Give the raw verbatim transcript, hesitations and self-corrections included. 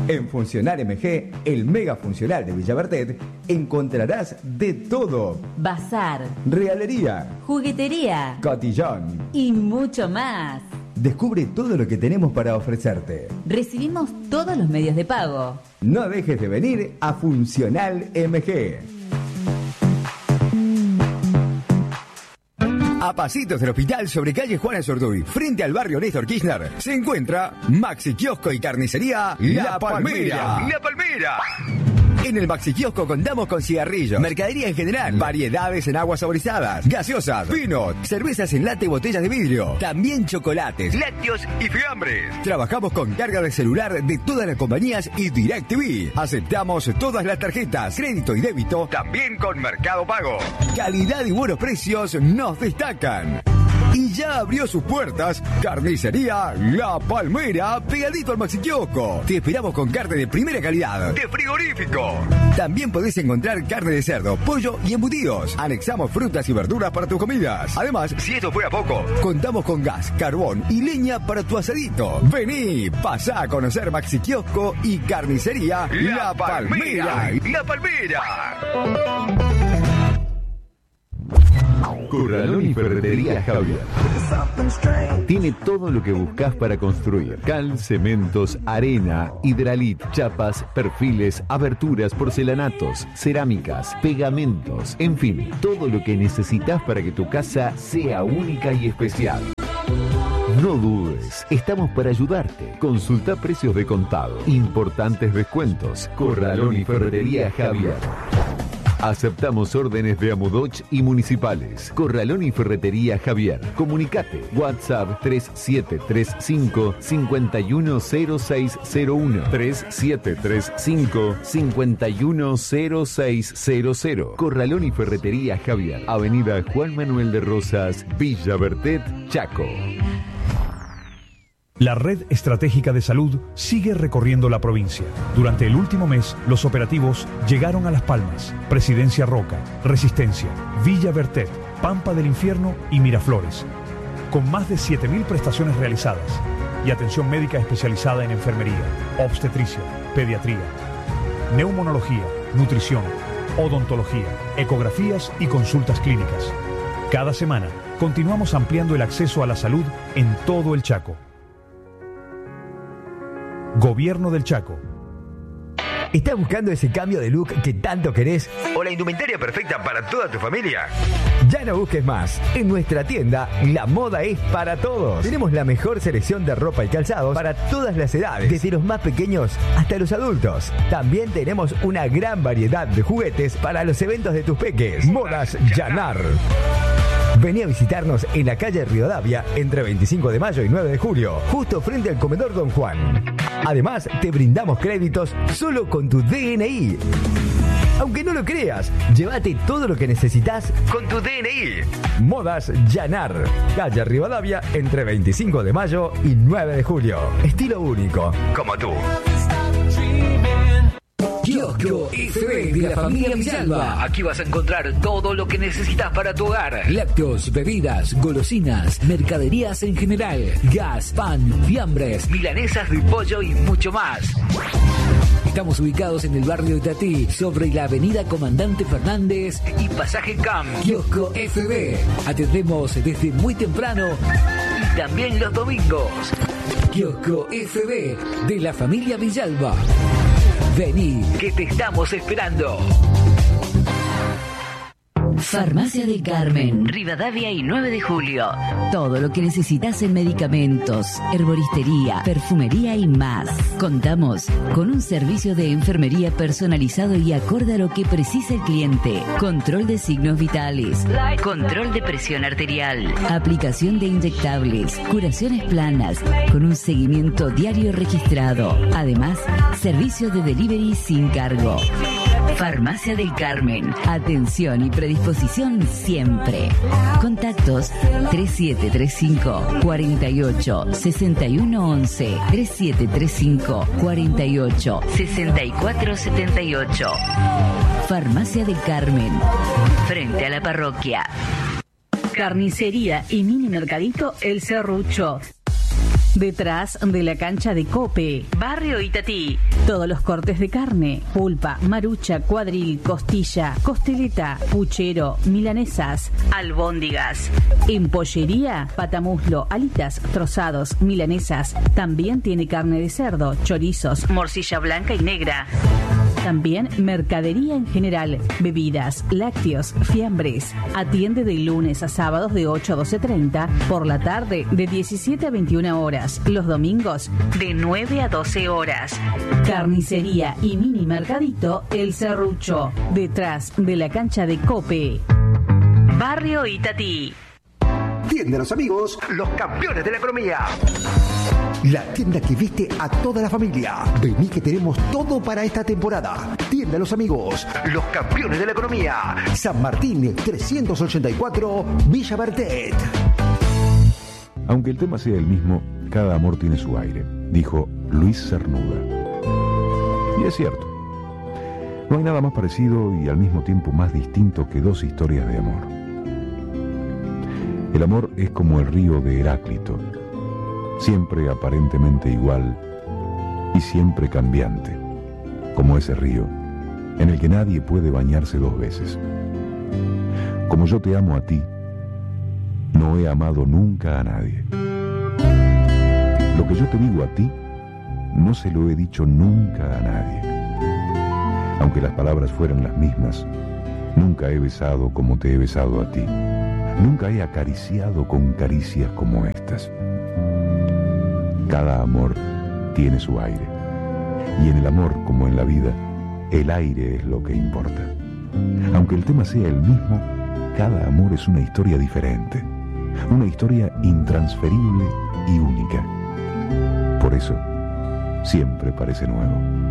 En Funcional M G, el mega funcional de Villa Bertet, encontrarás de todo. Bazar, realería, juguetería, cotillón y mucho más. Descubre todo lo que tenemos para ofrecerte. Recibimos todos los medios de pago. No dejes de venir a Funcional M G. A pasitos del hospital sobre calle Juana Zurduy, frente al barrio Néstor Kirchner, se encuentra Maxi Kiosco y Carnicería La Palmera. La Palmera. En el Maxi Kiosco contamos con cigarrillos, mercadería en general, variedades en aguas saborizadas, gaseosas, vinos, cervezas en lata y botellas de vidrio, también chocolates, lácteos y fiambres. Trabajamos con carga de celular de todas las compañías y DirecTV. Aceptamos todas las tarjetas, crédito y débito, también con Mercado Pago. Calidad y buenos precios nos destacan. Y ya abrió sus puertas Carnicería La Palmera, pegadito al Maxi Kiosco. Te esperamos con carne de primera calidad, de frigorífico. También podés encontrar carne de cerdo, pollo y embutidos. Anexamos frutas y verduras para tus comidas. Además, si esto fuera poco, contamos con gas, carbón y leña para tu asadito. Vení, pasá a conocer Maxi Kiosco y Carnicería La Palmera. La Palmera. Corralón y Ferretería Javier. Tiene todo lo que buscas para construir: cal, cementos, arena, hidralit, chapas, perfiles, aberturas, porcelanatos, cerámicas, pegamentos, en fin, todo lo que necesitas para que tu casa sea única y especial. No dudes, estamos para ayudarte. Consulta precios de contado, importantes descuentos. Corralón y Ferretería Javier. Aceptamos órdenes de Amudoch y municipales. Corralón y Ferretería Javier. Comunicate. WhatsApp tres siete tres cinco, cinco uno cero seis cero uno. tres siete tres cinco, cinco uno cero seis cero cero. Corralón y Ferretería Javier. Avenida Juan Manuel de Rosas, Villa Bertet, Chaco. La Red Estratégica de Salud sigue recorriendo la provincia. Durante el último mes, los operativos llegaron a Las Palmas, Presidencia Roca, Resistencia, Villa Bertet, Pampa del Infierno y Miraflores. Con más de siete mil prestaciones realizadas y atención médica especializada en enfermería, obstetricia, pediatría, neumonología, nutrición, odontología, ecografías y consultas clínicas. Cada semana, continuamos ampliando el acceso a la salud en todo el Chaco. Gobierno del Chaco. ¿Estás buscando ese cambio de look que tanto querés? ¿O la indumentaria perfecta para toda tu familia? Ya no busques más. En nuestra tienda, la moda es para todos. Tenemos la mejor selección de ropa y calzados para todas las edades, desde los más pequeños hasta los adultos. También tenemos una gran variedad de juguetes para los eventos de tus peques. Modas Llanar. Vení a visitarnos en la calle Rivadavia entre veinticinco de mayo y nueve de julio, justo frente al comedor Don Juan. Además, te brindamos créditos solo con tu D N I. Aunque no lo creas, llévate todo lo que necesitas con tu D N I. Modas Llanar, calle Rivadavia entre veinticinco de mayo y nueve de julio. Estilo único, como tú. Kiosco F B de la familia Villalba. Aquí vas a encontrar todo lo que necesitas para tu hogar: lácteos, bebidas, golosinas, mercaderías en general, gas, pan, fiambres, milanesas de pollo y mucho más. Estamos ubicados en el barrio de Tatí, sobre la avenida Comandante Fernández y Pasaje Cam. Kiosco F B. Atendemos desde muy temprano y también los domingos. Kiosco F B de la familia Villalba. Vení, que te estamos esperando. Farmacia del Carmen, Rivadavia y nueve de julio. Todo lo que necesitas en medicamentos, herboristería, perfumería y más. Contamos con un servicio de enfermería personalizado y acorde a lo que precisa el cliente. Control de signos vitales, control de presión arterial, aplicación de inyectables, curaciones planas, con un seguimiento diario registrado. Además, servicio de delivery sin cargo. Farmacia del Carmen. Atención y predisposición siempre. Contactos tres siete tres cinco, cuatro ocho, seis uno once, tres siete tres cinco, cuatro ocho, seis cuatro siete ocho. Farmacia del Carmen. Frente a la parroquia. Carnicería y mini mercadito El Serrucho. detrás de la cancha de Cope, Barrio Itatí. Todos los cortes de carne, pulpa, marucha, cuadril, costilla, costeleta, puchero, milanesas, albóndigas. En pollería, patamuslo, alitas, trozados, milanesas. También tiene carne de cerdo, chorizos, morcilla blanca y negra. También mercadería en general, bebidas, lácteos, fiambres. Atiende de lunes a sábados de ocho a doce treinta, por la tarde de diecisiete a veintiuna horas, los domingos de nueve a doce horas. Carnicería y mini mercadito El Serrucho, detrás de la cancha de Cope. Barrio Itatí. Tienda Los Amigos, los campeones de la economía. La tienda que viste a toda la familia. Vení que tenemos todo para esta temporada. Tienda Los Amigos, los campeones de la economía. San Martín trescientos ochenta y cuatro, Villa Bertet. Aunque el tema sea el mismo, cada amor tiene su aire, dijo Luis Cernuda. Y es cierto. No hay nada más parecido y al mismo tiempo más distinto que dos historias de amor. El amor es como el río de Heráclito, siempre aparentemente igual y siempre cambiante, como ese río en el que nadie puede bañarse dos veces. Como yo te amo a ti, no he amado nunca a nadie. Lo que yo te digo a ti, no se lo he dicho nunca a nadie. Aunque las palabras fueran las mismas, nunca he besado como te he besado a ti. Nunca he acariciado con caricias como estas. Cada amor tiene su aire. Y en el amor, como en la vida, el aire es lo que importa. Aunque el tema sea el mismo, cada amor es una historia diferente. Una historia intransferible y única. Por eso, siempre parece nuevo.